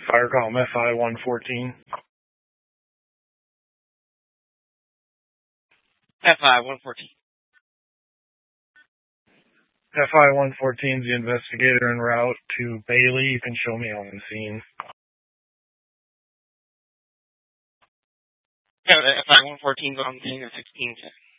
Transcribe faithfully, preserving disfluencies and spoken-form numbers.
Fire column F I one fourteen. F I one fourteen. F I one fourteen is the investigator en route to Bailey. You can show me on the scene. Yeah, the F I one fourteen is on the scene at sixteen ten.